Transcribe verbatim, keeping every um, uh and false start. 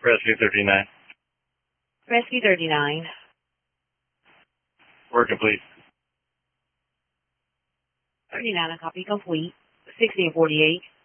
Rescue thirty-nine. Rescue thirty-nine. Work complete. thirty-nine, a copy complete. sixteen forty-eight.